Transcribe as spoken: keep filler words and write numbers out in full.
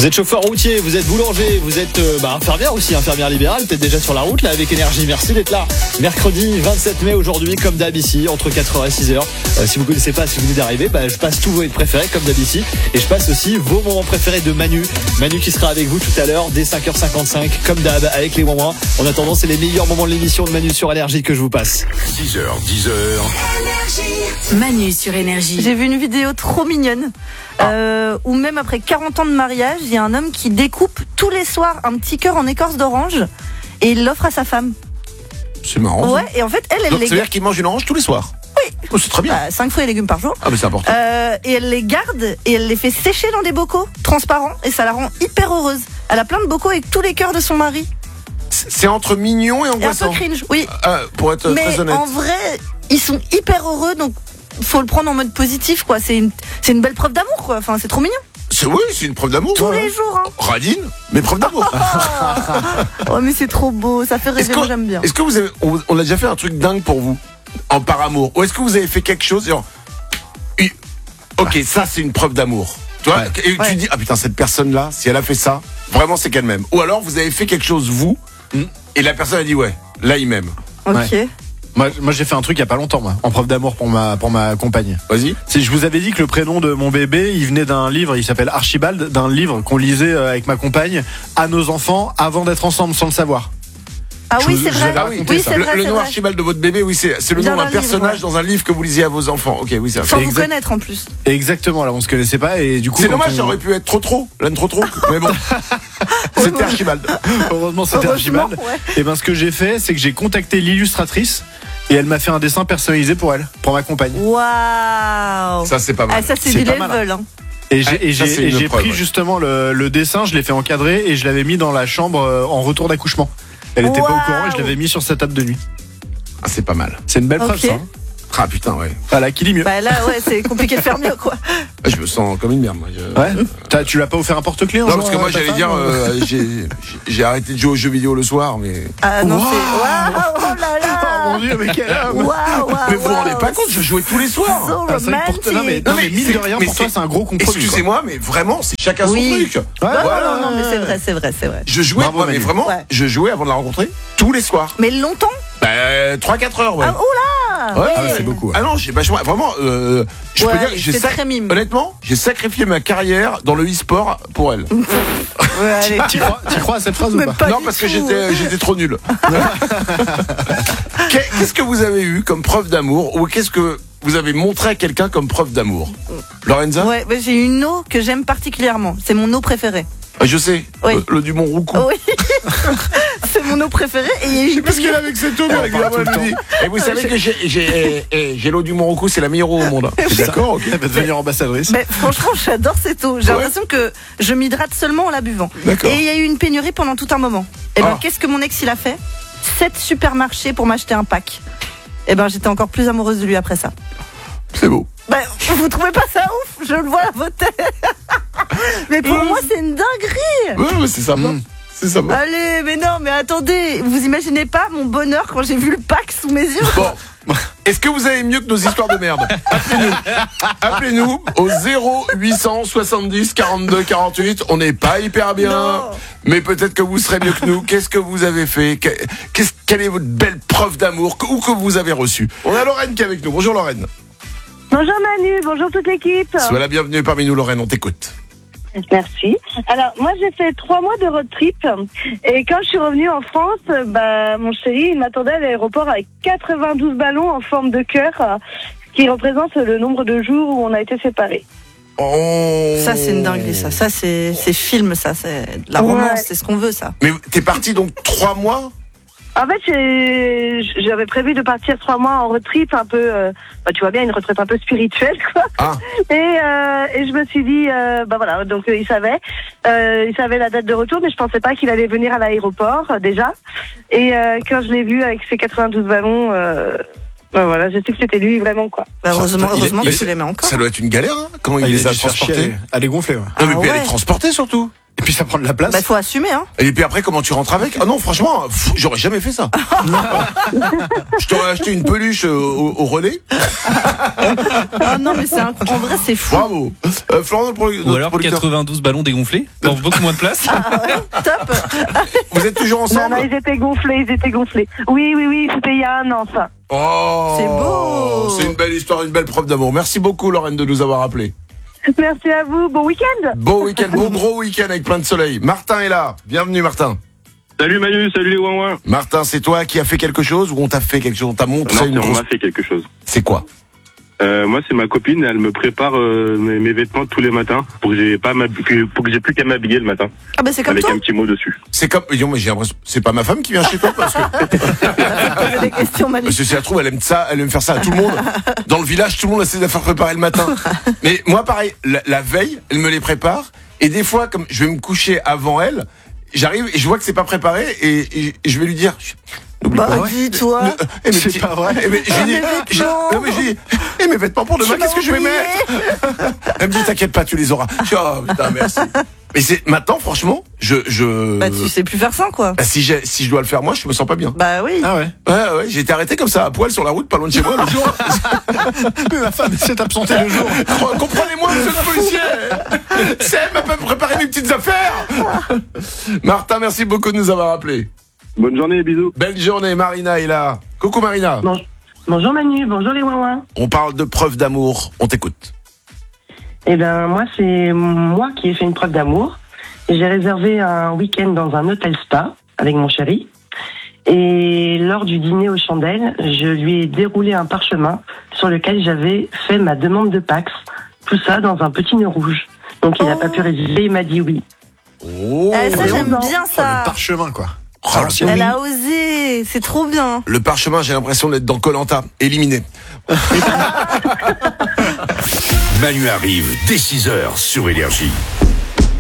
Vous êtes chauffeur routier, vous êtes boulanger, vous êtes euh, bah, infirmière aussi, infirmière libérale, peut-être déjà sur la route là avec Énergie. Merci d'être là. Mercredi vingt-sept mai aujourd'hui, comme d'hab ici, entre quatre heures et six heures. Euh, si vous ne connaissez pas, si vous venez d'arriver, bah, je passe tous vos hits préférés comme d'hab ici. Et je passe aussi vos moments préférés de Manu. Manu qui sera avec vous tout à l'heure dès cinq heures cinquante-cinq, comme d'hab, avec les moments. En attendant, c'est les meilleurs moments de l'émission de Manu sur Énergie que je vous passe. six heures, dix heures. Manu sur Énergie. J'ai vu une vidéo trop mignonne euh, où même après quarante ans de mariage, il y a un homme qui découpe tous les soirs un petit cœur en écorce d'orange et il l'offre à sa femme. C'est marrant. Ouais, et en fait, elle, elle Donc, les ça veut garde. dire qu'il mange une orange tous les soirs. Oui. Oh, c'est très bien. Bah, cinq fruits et légumes par jour. Ah, mais c'est important. Euh, et elle les garde et elle les fait sécher dans des bocaux transparents et ça la rend hyper heureuse. Elle a plein de bocaux avec tous les cœurs de son mari. C'est entre mignon et Et un peu angoissant. cringe, oui. Euh, pour être Mais très honnête. en vrai, ils sont hyper heureux, donc faut le prendre en mode positif, quoi. C'est une, c'est une belle preuve d'amour, quoi. Enfin, c'est trop mignon. C'est, oui, c'est une preuve d'amour. Tous hein. les jours, hein. Radine, mais preuve d'amour. Oh, mais c'est trop beau, ça fait Est-ce rêver, que, moi j'aime bien. est-ce que vous avez, on, on a déjà fait un truc dingue pour vous en par amour, ou est-ce que vous avez fait quelque chose genre, oui, ok, ça c'est une preuve d'amour. Tu vois, Ouais. et tu Ouais. dis ah putain cette personne là, si elle a fait ça, vraiment c'est qu'elle m'aime. Ou alors vous avez fait quelque chose vous, Mm. et la personne a dit ouais, là il m'aime. Ok. Ouais. Moi, moi j'ai fait un truc il y a pas longtemps, moi, en preuve d'amour pour ma, pour ma compagne. Vas-y. Si je vous avais dit que le prénom de mon bébé, il venait d'un livre, il s'appelle Archibald, d'un livre qu'on lisait euh, avec ma compagne à nos enfants avant d'être ensemble sans le savoir. Ah Je oui, vous- c'est je vrai. vous avais Ah oui, raconté Oui, ça. c'est le, vrai, le c'est nom vrai. Archibald de votre bébé, oui, c'est, c'est le Vient nom d'un d'un livre, personnage ouais. dans un livre que vous lisiez à vos enfants. Ok, oui, ça. Sans vous Exact. connaître en plus. Exactement, là on se connaissait pas et du coup. C'est quand dommage, on- ça aurait pu être trop trop, l'âne trop trop. Mais bon, c'était Archibald. Heureusement c'était Heureusement, Archibald. ouais. Et ben ce que j'ai fait, c'est que j'ai contacté l'illustratrice et elle m'a fait un dessin personnalisé pour elle, pour ma compagne. Waouh. Ça c'est pas mal. Ah, ça c'est C'est du pas mal, level. Hein. Et j'ai, Ouais, et ça, j'ai, c'est et une j'ai preuve, pris ouais. justement le, le dessin, je l'ai fait encadrer et je l'avais mis dans la chambre euh, en retour d'accouchement. Elle était pas au Waouh. courant et je l'avais mis sur sa table de nuit. Ah, c'est pas mal. C'est une belle preuve Ok. ça. hein. Ah putain, ouais. Voilà, qui dit mieux. Bah là, ouais, c'est compliqué de faire mieux, quoi. Ah, Je me sens comme une merde, moi. Je- Ouais. T'as- tu l'as pas offert un porte-clés un Non, jour, parce que à moi ta j'allais femme, dire, euh euh, j'ai, j'ai- j'ai arrêté de jouer aux jeux vidéo le soir, mais. Ah non, Waouh. c'est. Waouh, oh là là. Oh mon dieu, mais quel homme. Waouh, waouh. Mais vous vous rendez waouh. pas compte, je jouais tous les soirs. So Ah, c'est vrai que pour- non, mais, romantique. non, mais mine de c'est- rien, mais pour toi, c'est- c'est un gros compromis. Excusez-moi, mais vraiment, c'est chacun son Oui. truc. quoi. Ouais, Non, voilà. non, non, mais c'est vrai, c'est vrai, c'est vrai. Je jouais, Bravo, moi, mais Manu. vraiment, Ouais. je jouais avant de la rencontrer tous les soirs. Mais longtemps. Bah, trois quatre heures, ouais. Ah, oula. Ouais, Ah, c'est beaucoup. Ouais. Ah non, j'ai vachement, vraiment, euh, je Ouais, peux dire, j'ai c'est sac- très mime. honnêtement, j'ai sacrifié ma carrière dans le e-sport pour elle. Ouais, allez. T'y crois, t'y crois à cette phrase Mais ou pas, pas non, du parce que tout. j'étais, j'étais trop nul. Qu'est- Qu'est-ce que vous avez eu comme preuve d'amour, ou qu'est-ce que vous avez montré à quelqu'un comme preuve d'amour? Lorenza? Ouais, ouais, j'ai une eau que j'aime particulièrement. C'est mon eau préférée. Ah, je sais, Oui. le, le Dumont Roucou. Oui. C'est mon eau préférée. Et il y a eu- Parce qu'elle avec cette eau, mais régulièrement, elle me dit. Et vous savez que j'ai, j'ai, eh, eh, j'ai l'eau du Mont c'est la meilleure eau au monde. T'es d'accord, ok? Elle va devenir ambassadrice. Mais franchement, j'adore cette eau. J'ai Ouais. l'impression que je m'hydrate seulement en la buvant. D'accord. Et il y a eu une pénurie pendant tout un moment. Et ben, Ah. qu'est-ce que mon ex il a fait? Sept supermarchés pour m'acheter un pack. Et ben, j'étais encore plus amoureuse de lui après ça. C'est beau. Ben, vous trouvez pas ça ouf? Je le vois à votre tête. Mais pour Ouais. moi, c'est une dinguerie. Ouais, mais c'est sympa. Mm. C'est sympa. Allez, mais non, mais attendez, vous imaginez pas mon bonheur quand j'ai vu le pack sous mes yeux? Bon. Est-ce que vous avez mieux que nos histoires de merde? Appelez-nous. Appelez-nous au zéro huit cent soixante-dix quarante-deux quarante-huit. On n'est pas hyper bien, Non. mais peut-être que vous serez mieux que nous. Qu'est-ce que vous avez fait? Qu'est-ce, Quelle est votre belle preuve d'amour que- ou que vous avez reçue? On a Lorraine qui est avec nous. Bonjour Lorraine. Bonjour Manu, bonjour toute l'équipe. Sois la bienvenue parmi nous Lorraine, on t'écoute. Merci. Alors moi j'ai fait trois mois de road trip et quand je suis revenue en France, bah mon chéri il m'attendait à l'aéroport avec quatre-vingt-douze ballons en forme de cœur, euh, qui représente le nombre de jours où on a été séparés. Oh. Ça, c'est une dinguerie, ça. Ça, c'est, c'est film, ça. C'est de la Ouais. romance, c'est ce qu'on veut, ça. Mais t'es parti donc trois mois? En fait, j'ai- j'avais prévu de partir trois mois en road trip, un peu, euh, bah, tu vois bien, une retraite un peu spirituelle, quoi. Ah. Et, euh, et je me suis dit, euh, bah voilà, donc euh, il savait, euh, il savait la date de retour, mais je pensais pas qu'il allait venir à l'aéroport euh, déjà. Et euh, quand je l'ai vu avec ses quatre-vingt-douze ballons, euh, bah voilà, j'ai su que c'était lui vraiment, quoi. Bah, heureusement, il- heureusement il- que tu l'aimais encore. Ça doit être une galère, hein, quand Ah, il les a dû se faire chier, transportés. Elle est gonflée, ouais. Non, mais Ah puis elle ouais. est transportée surtout. Et puis ça prend de la place. Bah, faut assumer, hein. Et puis après, comment tu rentres avec? Ah non, franchement, pff, j'aurais jamais fait ça. Je t'aurais acheté une peluche au, au, au relais. Ah non, mais c'est un... en vrai, c'est fou. Bravo. Euh, Florent, notre pro- Ou notre alors producteur. quatre-vingt-douze ballons dégonflés dans beaucoup moins de place. Ah ouais, top. Vous êtes toujours Non, ensemble? non, ils étaient gonflés, ils étaient gonflés. Oui, oui, oui, c'était il y a un an, ça. Oh, C'est beau. C'est une belle histoire, une belle preuve d'amour. Merci beaucoup, Lorraine, de nous avoir appelés. Merci à vous, bon week-end. Beau week-end, beau gros week-end avec plein de soleil. Martin est là. Bienvenue, Martin. Salut Manu, salut les ouin-ouin. Martin, c'est toi qui as fait quelque chose ou on t'a fait quelque chose? On t'a montré Non, une on grosse... m'a fait quelque chose. C'est quoi? Euh, moi, c'est ma copine, elle me prépare euh, mes, mes vêtements tous les matins pour que j'ai pas m'hab- que- pour que j'ai plus qu'à m'habiller le matin Ah bah c'est comme avec toi. un petit mot dessus. C'est comme... Non, mais j'ai l'impression... C'est pas ma femme qui vient chez toi parce que... Poser des questions, Manu. Parce que si elle trouve, elle aime ça, elle aime faire ça à tout le monde. Dans le village, tout le monde a ses affaires préparées le matin. Mais moi, pareil, la, la veille, elle me les prépare. Et des fois, comme je vais me coucher avant elle, j'arrive et je vois que c'est pas préparé et, et- et je vais lui dire... N'oublie Bah, pas. dis-toi. Ne- eh, mais C'est petit- pas vrai. eh, mais j'ai Ah, dit, mes j'ai- vêtements. non, mais j'ai dit, eh, mes vêtements pour demain, Tu qu'est-ce que je vais m'as mettre? Elle me dit, t'inquiète pas, tu les auras. Je dis, oh, putain, merci. Mais c'est, maintenant, franchement, je, je, Bah tu sais plus faire ça, quoi. bah, si j'ai, si je dois le faire moi, je me sens pas bien. Bah oui. Ah ouais. Ouais, ouais, j'ai été arrêté comme ça, à poil sur la route, pas loin de chez moi, le jour. Mais ma femme s'est absentée le jour. Comprenez-moi, monsieur le policier. C'est elle m'a pas préparé mes petites affaires. Martin, merci beaucoup de nous avoir appelés. Bonne journée, bisous. Belle journée, Marina est là. Coucou Marina. Bon- Bonjour Manu, bonjour les ouin-ouin. On parle de preuve d'amour, on t'écoute. Eh ben moi, c'est moi qui ai fait une preuve d'amour. J'ai réservé un week-end dans un hôtel spa avec mon chéri. Et lors du dîner aux chandelles, je lui ai déroulé un parchemin sur lequel j'avais fait ma demande de Pax. Tout ça dans un petit nœud rouge. Donc il n'a Oh. pas pu résister, il m'a dit oui. Oh, Eh, ça, j'aime bien Oh, le ça. parchemin, quoi. Oh, le- Elle a osé. C'est trop bien. Le parchemin, j'ai l'impression d'être dans Koh-Lanta, éliminé. Manu arrive dès six heures sur Énergie.